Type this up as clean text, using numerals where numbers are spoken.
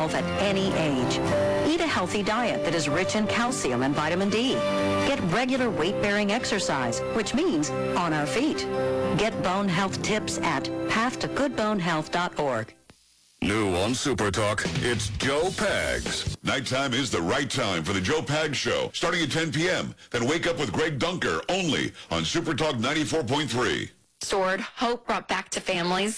health at any age. Eat a healthy diet that is rich in calcium and vitamin D. Get regular weight-bearing exercise, which means on our feet. Get bone health tips at pathtogoodbonehealth.org. New on Super Talk, it's Joe Pags. Nighttime is the right time for the Joe Pags Show, starting at 10 p.m. Then wake up with Greg Dunker, only on Super Talk 94.3. Restored hope brought back to families.